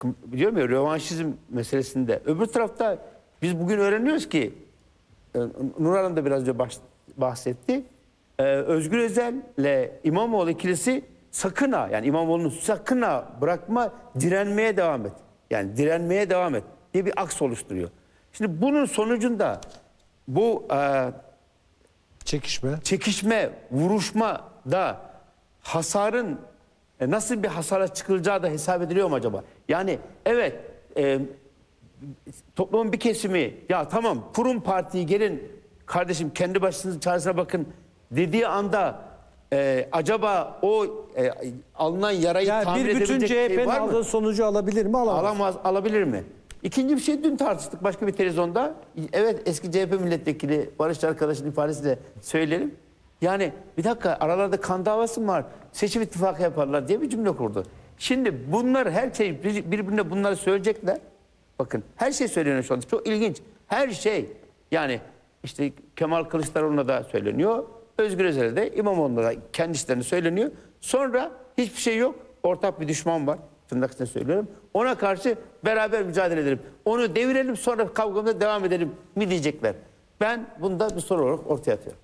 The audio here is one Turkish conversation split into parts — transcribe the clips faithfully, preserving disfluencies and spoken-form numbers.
biliyorum ya, rövanşizm meselesinde. Öbür tarafta biz bugün öğreniyoruz ki e, Nur Hanım da biraz önce bahsetti. E, Özgür Özel'le İmamoğlu ikilisi sakın ha, yani İmamoğlu'nun sakın ha bırakma, direnmeye devam et. Yani direnmeye devam et diye bir aks oluşturuyor. Şimdi bunun sonucunda bu e, Çekişme. çekişme, vuruşma da hasarın e, nasıl bir hasara çıkılacağı da hesap ediliyor mu acaba? Yani evet, e, toplumun bir kesimi ya tamam kurun partiyi, gelin kardeşim kendi başınızın çaresine bakın dediği anda e, acaba o e, alınan yarayı Yani tamir bir bütün edebilecek C H şey P'nin var mı? aldığı sonucu alabilir mi? Alamaz. Alamaz, alabilir mi? İkinci bir şey dün tartıştık başka bir televizyonda. Evet, eski C H P milletvekili Barış arkadaşın ifadesiyle söyleyelim. Yani bir dakika, aralarda kan davası mı var? Seçim ittifakı yaparlar diye bir cümle kurdu. Şimdi bunlar her şey birbirine bunları söyleyecekler. Bakın her şey söyleniyor şu anda. Çok ilginç. Her şey. Yani işte Kemal Kılıçdaroğlu'na da söyleniyor. Özgür Özel'e de, İmamoğlu'na da kendislerine söyleniyor. Sonra hiçbir şey yok. Ortak bir düşman var. Tırnak içinde söylüyorum. Ona karşı beraber mücadele edelim. Onu devirelim, sonra kavgamıza devam edelim mi diyecekler. Ben bunda bir soru olarak ortaya atıyorum.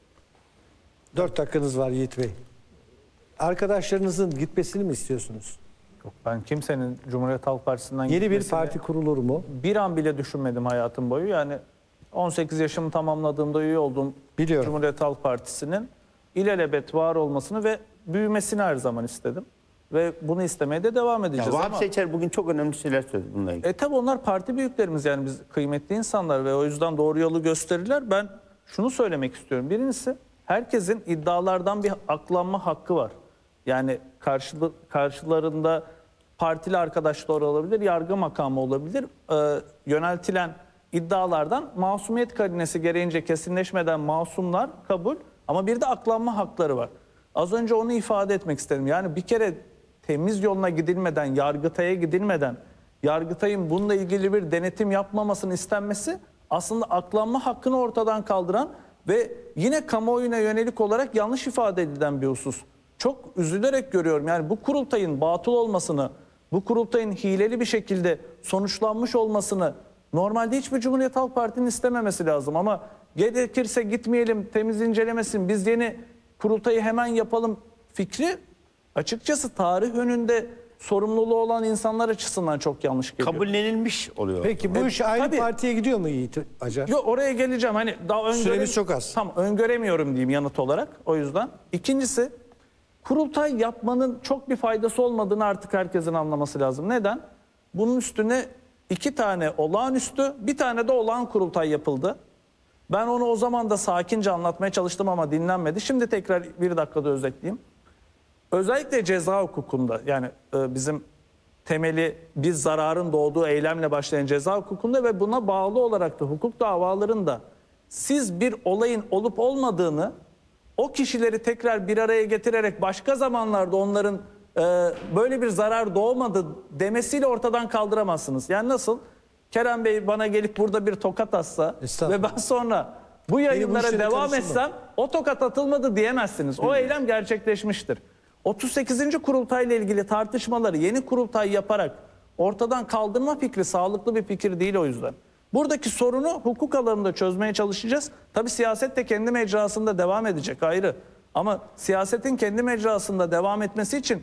Dört dakikanız var Yiğit Bey. Arkadaşlarınızın gitmesini mi istiyorsunuz? Yok, ben kimsenin Cumhuriyet Halk Partisi'nden Yeni bir gitmesini parti kurulur mu? bir an bile düşünmedim hayatım boyu. Yani on sekiz yaşımı tamamladığımda üye olduğum Biliyorum. Cumhuriyet Halk Partisi'nin ilelebet var olmasını ve büyümesini her zaman istedim. Ve bunu istemeye de devam edeceğiz. Ya, Vahap ama Seçer bugün çok önemli şeyler söyledi bununla ilgili. E tabi onlar parti büyüklerimiz, yani biz kıymetli insanlar ve o yüzden doğru yolu gösterirler. Ben şunu söylemek istiyorum. Birincisi, herkesin iddialardan bir aklanma hakkı var. Yani karşılı, karşılarında partili arkadaşlar olabilir, yargı makamı olabilir. Ee, yöneltilen iddialardan masumiyet karinesi gereğince kesinleşmeden masumlar kabul, ama bir de aklanma hakları var. Az önce onu ifade etmek istedim. Yani bir kere temiz yoluna gidilmeden, Yargıtay'a gidilmeden, Yargıtay'ın bununla ilgili bir denetim yapmamasının istenmesi aslında aklanma hakkını ortadan kaldıran ve yine kamuoyuna yönelik olarak yanlış ifade edilen bir husus. Çok üzülerek görüyorum. Yani bu kurultayın batıl olmasını, bu kurultayın hileli bir şekilde sonuçlanmış olmasını normalde hiçbir Cumhuriyet Halk Parti'nin istememesi lazım. Ama gerekirse gitmeyelim, temiz incelemesin, biz yeni kurultayı hemen yapalım fikri açıkçası tarih önünde sorumluluğu olan insanlar açısından çok yanlış geliyor. Kabullenilmiş oluyor. Peki bu E, iş aynı tabii. partiye gidiyor mu Yiğit Acar? Yok, oraya geleceğim. Hani daha öngörem- Süremiz çok az. Tam öngöremiyorum diyeyim yanıt olarak. O yüzden. İkincisi, kurultay yapmanın çok bir faydası olmadığını artık herkesin anlaması lazım. Neden? Bunun üstüne iki tane olağanüstü, bir tane de olağan kurultay yapıldı. Ben onu o zaman da sakince anlatmaya çalıştım ama dinlenmedi. Şimdi tekrar bir dakikada özetleyeyim. Özellikle ceza hukukunda, yani e, bizim temeli bir zararın doğduğu eylemle başlayan ceza hukukunda ve buna bağlı olarak da hukuk davalarında siz bir olayın olup olmadığını o kişileri tekrar bir araya getirerek başka zamanlarda onların e, böyle bir zarar doğmadı demesiyle ortadan kaldıramazsınız. Yani nasıl? Kerem Bey bana gelip burada bir tokat atsa ve ben sonra bu yayınlara işlere devam karıştırma. etsem o tokat atılmadı diyemezsiniz. O eylem gerçekleşmiştir. otuz sekizinci kurultayla ilgili tartışmaları yeni kurultay yaparak ortadan kaldırma fikri sağlıklı bir fikir değil o yüzden. Buradaki sorunu hukuk alanında çözmeye çalışacağız. Tabii siyaset de kendi mecrasında devam edecek, ayrı. Ama siyasetin kendi mecrasında devam etmesi için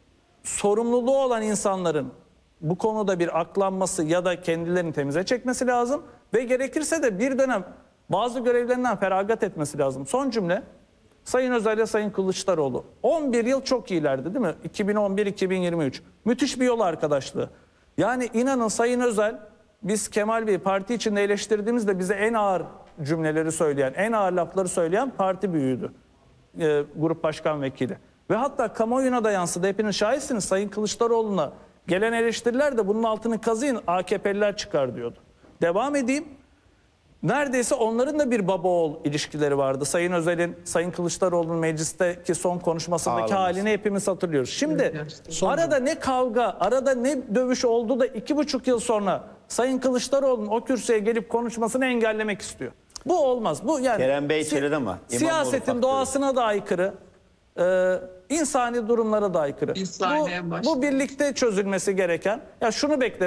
sorumluluğu olan insanların bu konuda bir aklanması ya da kendilerini temize çekmesi lazım. Ve gerekirse de bir dönem bazı görevlerinden feragat etmesi lazım. Son cümle. Sayın Özel ile Sayın Kılıçdaroğlu on bir yıl çok iyilerdi değil mi? iki bin on bir iki bin yirmi üç. Müthiş bir yol arkadaşlığı. Yani inanın Sayın Özel, biz Kemal Bey'i parti içinde eleştirdiğimizde bize en ağır cümleleri söyleyen, en ağır lafları söyleyen parti büyüğüydü. Ee, grup başkan vekili. Ve hatta kamuoyuna da yansıdı. Hepiniz şahitsiniz. Sayın Kılıçdaroğlu'na gelen eleştiriler de bunun altını kazıyın, A K P'liler çıkar diyordu. Devam edeyim. Neredeyse onların da bir baba oğul ilişkileri vardı. Sayın Özel'in, Sayın Kılıçdaroğlu'nun meclisteki son konuşmasındaki Ağlaması. halini hepimiz hatırlıyoruz. Şimdi arada ne kavga, arada ne dövüş oldu da iki buçuk yıl sonra Sayın Kılıçdaroğlu'nun o kürsüye gelip konuşmasını engellemek istiyor. Bu olmaz. Bu yani Kerem Bey si- söyledi ama İmamoğlu siyasetin faktörü. doğasına da aykırı. Ee, insani durumlara da aykırı. Bir saniye Bu, başlamış. bu birlikte çözülmesi gereken, ya şunu bekle.